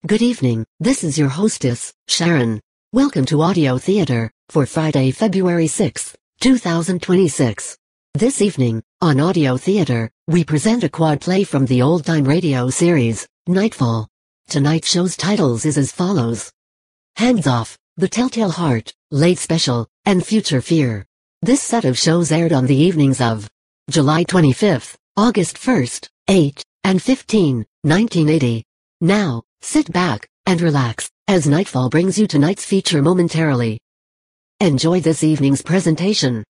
Good evening, this is your hostess, Sharon. Welcome to Audio Theater, for Friday, February 6, 2026. This evening, on Audio Theater, we present a quad play from the old-time radio series, Nightfall. Tonight's show's titles is as follows. Hands Off, The Telltale Heart, Late Special, and Future Fear. This set of shows aired on the evenings of July 25th, August 1st, 8, and 15, 1980. Now, sit back and relax as Nightfall brings you tonight's feature momentarily. Enjoy this evening's presentation.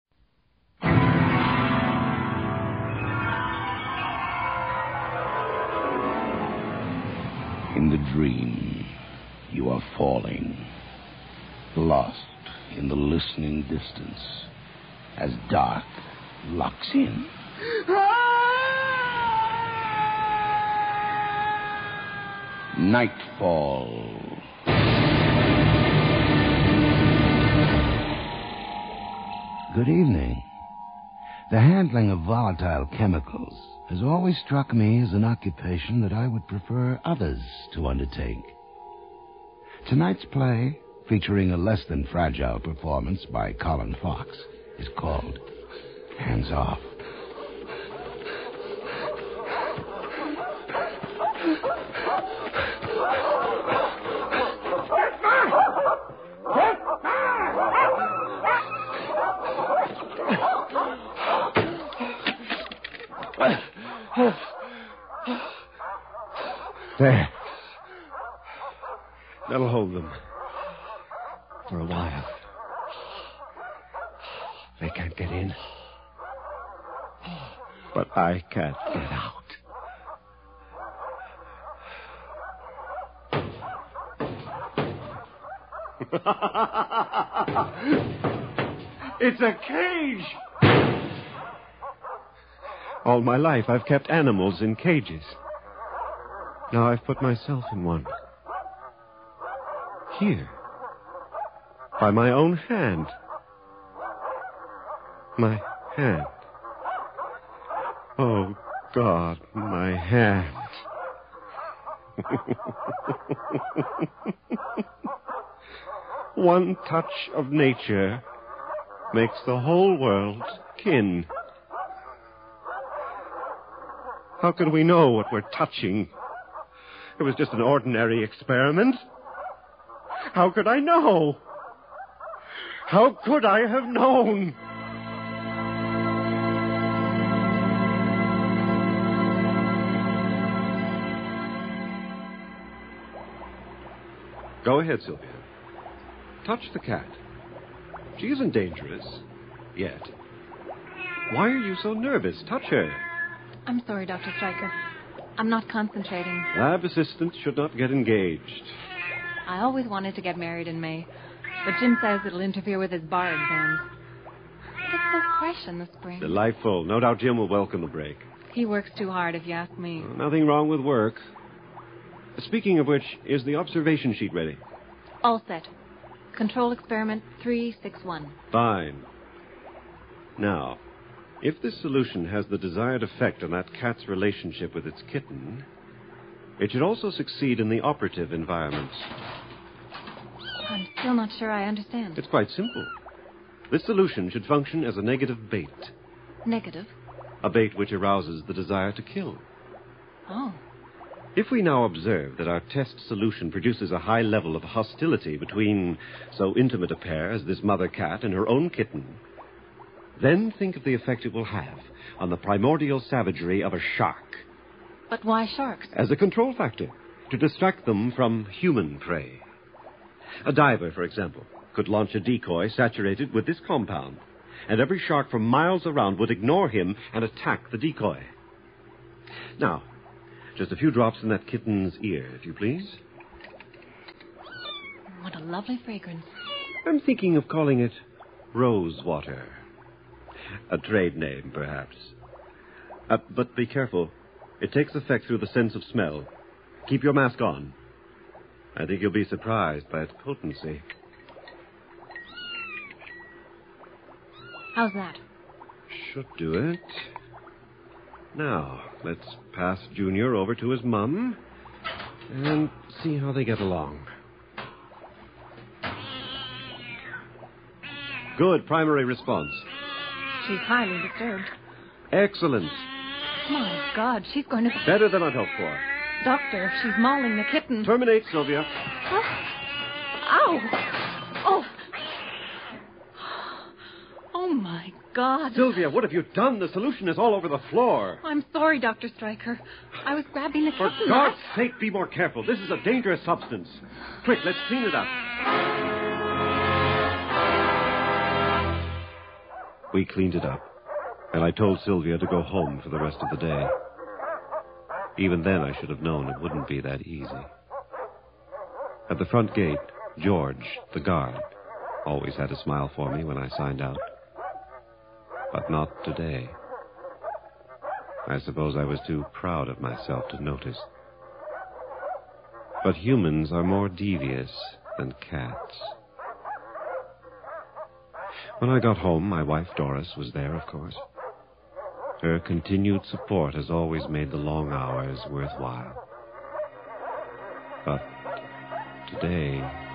In the dream, you are falling, lost in the listening distance, as dark locks in. Nightfall. Good evening. The handling of volatile chemicals has always struck me as an occupation that I would prefer others to undertake. Tonight's play, featuring a less than fragile performance by Colin Fox, is called Hands Off. There. That'll hold them. For a while. They can't get in. But I can't get out. It's a cage! All my life I've kept animals in cages. Now I've put myself in one. Here. By my own hand. My hand. Oh, God, my hand. One touch of nature makes the whole world kin. How could we know what we're touching? It was just an ordinary experiment. How could I know? How could I have known? Go ahead, Sylvia. Touch the cat. She isn't dangerous. Yet. Why are you so nervous? Touch her. I'm sorry, Dr. Stryker. I'm not concentrating. Lab assistants should not get engaged. I always wanted to get married in May, but Jim says it'll interfere with his bar exams. It's so fresh in the spring. Delightful. No doubt Jim will welcome the break. He works too hard, if you ask me. Nothing wrong with work. Speaking of which, is the observation sheet ready? All set. Control experiment 361. Fine. Now, if this solution has the desired effect on that cat's relationship with its kitten, it should also succeed in the operative environment. I'm still not sure I understand. It's quite simple. This solution should function as a negative bait. Negative? A bait which arouses the desire to kill. Oh. If we now observe that our test solution produces a high level of hostility between so intimate a pair as this mother cat and her own kitten, then think of the effect it will have on the primordial savagery of a shark. But why sharks? As a control factor, to distract them from human prey. A diver, for example, could launch a decoy saturated with this compound, and every shark for miles around would ignore him and attack the decoy. Now, just a few drops in that kitten's ear, if you please. What a lovely fragrance. I'm thinking of calling it rose water. A trade name, perhaps. But be careful. It takes effect through the sense of smell. Keep your mask on. I think you'll be surprised by its potency. How's that? Should do it. Now, let's pass Junior over to his mum. and see how they get along. Good primary response. She's highly disturbed. Excellent. My God, she's going to... Better than I'd hoped for. Doctor, she's mauling the kitten. Terminate, Sylvia. Ow! Oh! Oh, my God. Sylvia, what have you done? The solution is all over the floor. I'm sorry, Dr. Stryker. I was grabbing the For kitten. God's sake, be more careful. This is a dangerous substance. Quick, let's clean it up. We cleaned it up, and I told Sylvia to go home for the rest of the day. Even then, I should have known it wouldn't be that easy. At the front gate, George, the guard, always had a smile for me when I signed out. But not today. I suppose I was too proud of myself to notice. But humans are more devious than cats. When I got home, my wife Doris was there, of course. Her continued support has always made the long hours worthwhile. But today...